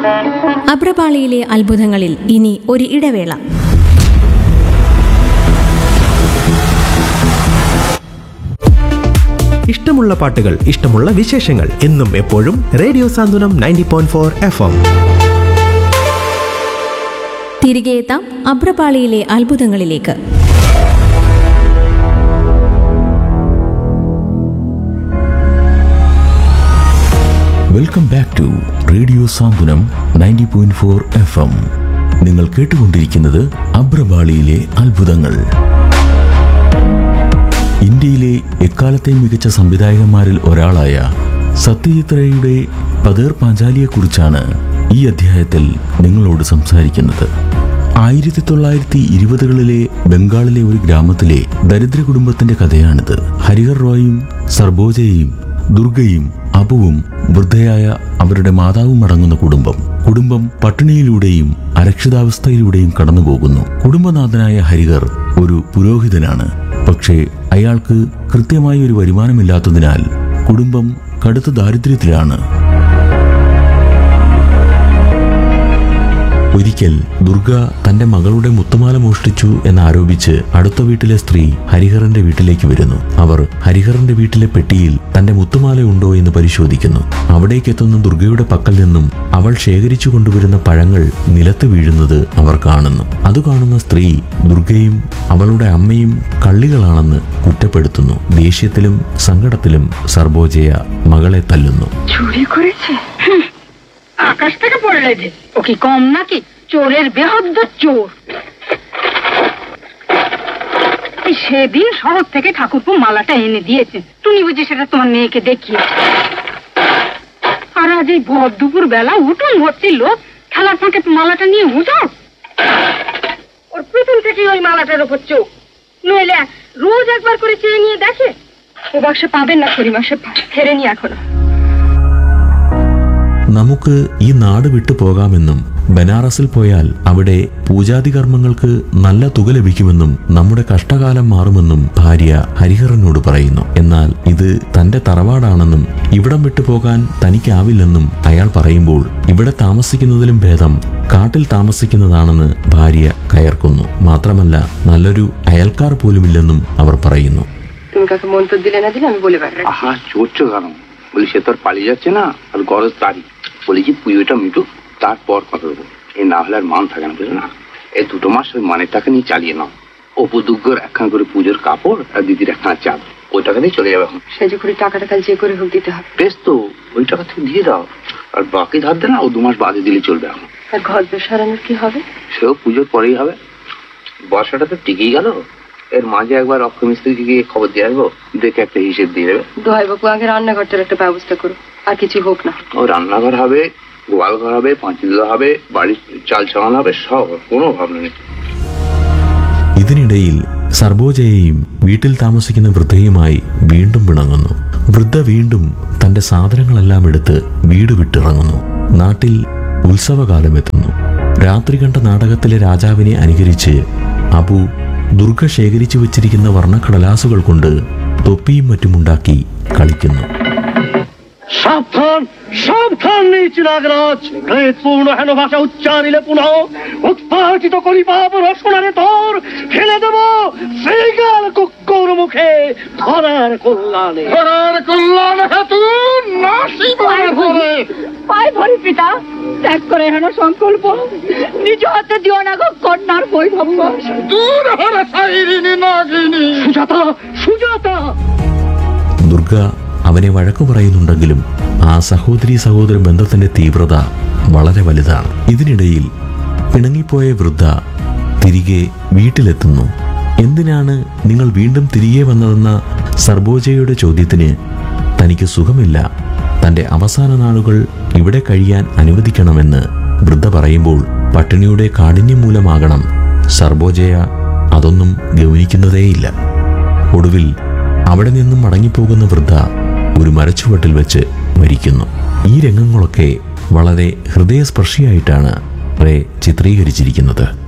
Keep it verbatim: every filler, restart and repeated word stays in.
അഭ്രപാളിയിലെ അത്ഭുതങ്ങളിൽ ഇനി ഒരു ഇടവേള. ഇഷ്ടമുള്ള പാട്ടുകൾ, ഇഷ്ടമുള്ള വിശേഷങ്ങൾ എന്നും എപ്പോഴും റേഡിയോ സാന്ത്വനം ninety point four F M. തിരികെ എത്താം അഭ്രപാളിയിലെ അത്ഭുതങ്ങളിലേക്ക്. Welcome back to radio Santhwanam ninety point four F M. നിങ്ങൾ കേട്ടുകൊണ്ടിരിക്കുന്നത് അഭ്രപാളിയിലെ അത്ഭുതങ്ങൾ. ഇന്ത്യയിലെ എക്കാലത്തെയും മികച്ച സംവിധായകന്മാരിൽ ഒരാളായ സത്യജിത് റേയുടെ പതേർ പാഞ്ചാലിയെക്കുറിച്ചാണ് ഈ അധ്യായത്തിൽ നിങ്ങളോട് സംസാരിക്കുന്നത്. ആയിരത്തി തൊള്ളായിരത്തി ഇരുപതുകളിലെ ബംഗാളിലെ ഒരു ഗ്രാമത്തിലെ ദരിദ്ര കുടുംബത്തിന്റെ കഥയാണിത്. ഹരിഹർ റോയും സർബോജയും ദുർഗയും അബുവും വൃദ്ധയായ അവരുടെ മാതാവും അടങ്ങുന്ന കുടുംബം കുടുംബം പട്ടിണിയിലൂടെയും അരക്ഷിതാവസ്ഥയിലൂടെയും കടന്നുപോകുന്നു. കുടുംബനാഥനായ ഹരിഹർ ഒരു പുരോഹിതനാണ്. പക്ഷേ അയാൾക്ക് കൃത്യമായി ഒരു വരുമാനമില്ലാത്തതിനാൽ കുടുംബം കടുത്ത ദാരിദ്ര്യത്തിലാണ്. ഒരിക്കൽ ദുർഗ തന്റെ മകളുടെ മുത്തുമാല മോഷ്ടിച്ചു എന്നാരോപിച്ച് അടുത്ത വീട്ടിലെ സ്ത്രീ ഹരിഹറിന്റെ വീട്ടിലേക്ക് വരുന്നു. അവർ ഹരിഹറിന്റെ വീട്ടിലെ പെട്ടിയിൽ തന്റെ മുത്തുമാല ഉണ്ടോ എന്ന് പരിശോധിക്കുന്നു. അവിടേക്കെത്തുന്ന ദുർഗയുടെ പക്കൽ നിന്നും അവൾ ശേഖരിച്ചു കൊണ്ടുവരുന്ന പഴങ്ങൾ നിലത്ത് വീഴുന്നത് അവർ കാണുന്നു. അത് കാണുന്ന സ്ത്രീ ദുർഗയും അവളുടെ അമ്മയും കള്ളികളാണെന്ന് കുറ്റപ്പെടുത്തുന്നു. ദേഷ്യത്തിലും സങ്കടത്തിലും സർബോജയ മകളെ തല്ലുന്നു. আকাশ থেকে পড়লে যে ও কি কম নাকি? চোরের বেহদ্দ চোর। সেদিন শহর থেকে ঠাকুরপো মালাটা এনে দিয়েছে, তুমি বুঝি সেটা তোমার মেয়েকে দেখিয়েছে। আর আজ এই ভর দুপুর বেলা উঠুন ভর্তি লোক খেলার ফাঁকে মালাটা নিয়ে উঠাও। ওর প্রথম থেকে ওই মালাটার ওপর চোখ, নইলে রোজ একবার করে চেয়ে নিয়ে দেখে। ও বাক্সে পাবেন না পরিমাসে ফেরেনি এখনো। നമുക്ക് ഈ നാട് വിട്ടു പോകാമെന്നും ബനാറസിൽ പോയാൽ അവിടെ പൂജാതി കർമ്മങ്ങൾക്ക് നല്ല തുക ലഭിക്കുമെന്നും നമ്മുടെ കഷ്ടകാലം മാറുമെന്നും ഭാര്യ ഹരിഹറിനോട് പറയുന്നു. എന്നാൽ ഇത് തന്റെ തറവാടാണെന്നും ഇവിടം വിട്ടു പോകാൻ തനിക്കാവില്ലെന്നും അയാൾ പറയുമ്പോൾ ഇവിടെ താമസിക്കുന്നതിലും ഭേദം കാട്ടിൽ താമസിക്കുന്നതാണെന്ന് ഭാര്യ കയർക്കുന്നു. മാത്രമല്ല നല്ലൊരു അയൽക്കാർ പോലുമില്ലെന്നും അവർ പറയുന്നു. বলি সে তো আর পালিয়ে যাচ্ছে না, আর গরজ তারই। বলি কি পুজোটা মিটুক তারপর কথা দেবো, এই না হলে আর মান থাকে না, বুঝলো না? এই দুটো মাস ওই মানের টাকা নিয়ে চালিয়ে নাও। অপু দুর্গর একখান করে পুজোর কাপড় আর দিদির একখানা চাল, ওই টাকা দিয়ে চলে যাবে। এখন সে যে করে টাকাটা কাল যে করে হোক দিতে হবে। বেশ তো, ওই টাকা থেকে দিয়ে দাও, আর বাকি ধার দে না, ও দু মাস বাদে দিলে চলবে। এখন আর ঘর সারানোর কি হবে? সেও পুজোর পরেই হবে। বর্ষাটা তো টিকেই গেল, এর মাঝে একবার অক্ষয় মিস্ত্রিকে গিয়ে খবর দিয়ে আসবো, দেখে একটা হিসেব দিয়ে দেবে। দোহাই বাবু আগে রান্নাঘরটার একটা ব্যবস্থা করো, আর কিছু হোক না। ও রান্নাঘর হবে, গোয়াল ঘর হবে, পাঁচিল হবে, বাড়ির চাল চালানো হবে, സব, কোনো ഭാവന নেই. ഇതിനിടയിൽ സർബോജയെയും വീട്ടിൽ താമസിക്കുന്ന വൃദ്ധയുമായി വീണ്ടും പിണങ്ങുന്നു. വൃദ്ധ വീണ്ടും തന്റെ സാധനങ്ങളെല്ലാം എടുത്ത് വീട് വിട്ടിറങ്ങുന്നു. നാട്ടിൽ ഉത്സവകാലം എത്തുന്നു. രാത്രി കണ്ട നാടകത്തിലെ രാജാവിനെ അനുകരിച്ച് അബു ദുർഗ ശേഖരിച്ചു വെച്ചിരിക്കുന്ന വർണ്ണക്കടലാസുകൾ കൊണ്ട് തൊപ്പിയും മറ്റുമുണ്ടാക്കി കളിക്കുന്നു. সাবধান সাবধান চিরাগরাজ, ক্লেদপূর্ণ হেন ভাষা উচ্চারিলে পুনঃ উৎপাটিত করি পাপ রসনারে তোর ফেলে দেব সেইগাল কুক্কুর মুখে ধরার কল্যাণে। ধরার কল্যাণে হেতু নাসি পায় ভরে পায় ভরে পিতা ত্যাগ করে হেন সংকল্প নিজ হাতে দিও না গো কন্যার বৈভব। দূর হরে সাইরিনি নাগিনী। সুজাতা সুজাতা। ദുർഗ അവനെ വഴക്കു പറയുന്നുണ്ടെങ്കിലും ആ സഹോദരീ സഹോദര ബന്ധത്തിന്റെ തീവ്രത വളരെ വലുതാണ്. ഇതിനിടയിൽ പിണങ്ങിപ്പോയ വൃദ്ധ തിരികെ വീട്ടിലെത്തുന്നു. എന്തിനാണ് നിങ്ങൾ വീണ്ടും തിരികെ വന്നതെന്ന സർബോജയുടെ ചോദ്യത്തിന് തനിക്ക് സുഖമില്ല, തന്റെ അവസാന നാളുകൾ ഇവിടെ കഴിയാൻ അനുവദിക്കണമെന്ന് വൃദ്ധ പറയുമ്പോൾ പട്ടിണിയുടെ കാഠിന്യം മൂലമാകണം സർബോജയ അതൊന്നും ഗൗനിക്കുന്നതേയില്ല. ഒടുവിൽ അവിടെ നിന്നും മടങ്ങിപ്പോകുന്ന വൃദ്ധ ഒരു മരച്ചുവട്ടിൽ വെച്ച് മരിക്കുന്നു. ഈ രംഗങ്ങളൊക്കെ വളരെ ഹൃദയസ്പർശിയായിട്ടാണ് റേ ചിത്രീകരിച്ചിരിക്കുന്നത്.